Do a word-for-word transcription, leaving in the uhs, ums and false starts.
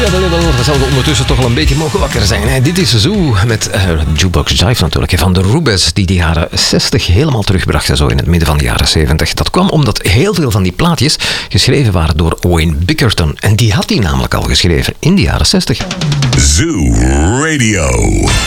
We zouden ondertussen toch al een beetje mogen wakker zijn. Hè? Dit is Zoo met uh, Jukebox Jive natuurlijk. Van de Rubes die de jaren zestig helemaal terugbrachten. Zo in het midden van de jaren zeventig. Dat kwam omdat heel veel van die plaatjes geschreven waren door Wayne Bickerton. En die had hij namelijk al geschreven in de jaren zestig. Zoo Radio.